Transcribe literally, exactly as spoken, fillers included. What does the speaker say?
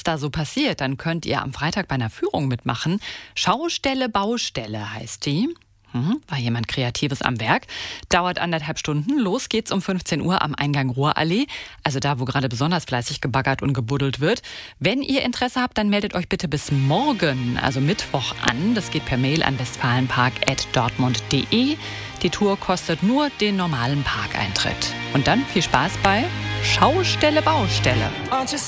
da so passiert, dann könnt ihr am Freitag bei einer Führung mitmachen. Schaustelle Baustelle heißt die. Mhm, war jemand Kreatives am Werk. Dauert anderthalb Stunden. Los geht's um fünfzehn Uhr am Eingang Ruhrallee. Also da, wo gerade besonders fleißig gebaggert und gebuddelt wird. Wenn ihr Interesse habt, dann meldet euch bitte bis morgen, also Mittwoch, an. Das geht per Mail an westfalenpark at dortmund punkt de. Die Tour kostet nur den normalen Parkeintritt. Und dann viel Spaß bei Schaustelle Baustelle.